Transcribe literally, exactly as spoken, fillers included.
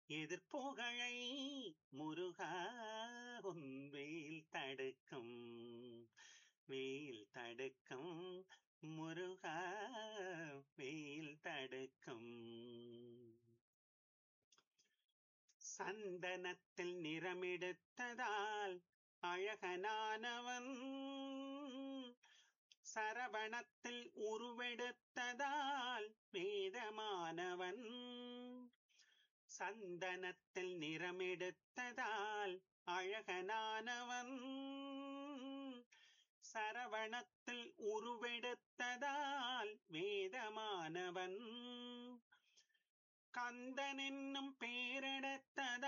எதிர்ப்புகழை முருகா உன் வேல் தடுக்கும் வேல் தடுக்கும் முருகா வேல் தடுக்கும். சந்தனத்தில் நிறமெடுத்ததால் அழகனானவன், சரவணத்தில் உருவெடுத்ததால் வேதமானவன். சந்தனத்தில் நிறமெடுத்ததால் அழகனானவன், சரவணத்தில் உருவெடுத்ததால் வேதமானவன். கந்தன் என்னும் பேரெடுத்ததால்